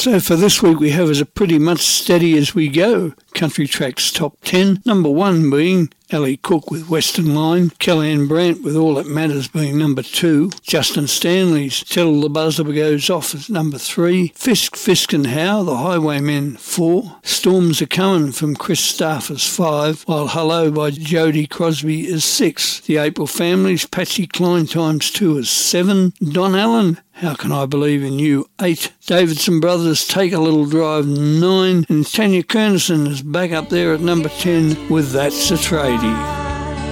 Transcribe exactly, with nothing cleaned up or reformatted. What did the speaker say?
So for this week we have as a pretty much steady as we go Country Tracks Top ten. Number one being Ellie Cook with Western Line, Kellyanne Brandt with All That Matters being number two, Justin Stanley's Till the Buzzer Goes Off is number three, Fisk, Fisk and How, The Highwaymen four, Storms Are Comin' from Chris Staffer's five, while Hello by Jodie Crosby is six, The April Families, Patsy Cline times two is seven, Don Allen, How Can I Believe in You eight, Davidson Brothers Take a Little Drive nine, and Tanya Kernison is back up there at number ten with That's a Tradie.